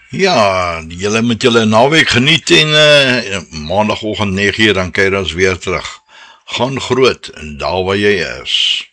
Ja, julle moet julle naweek geniet en maandagoggend 9 uur dan kyk ons weer terug. Gaan groot en daar waar jy is.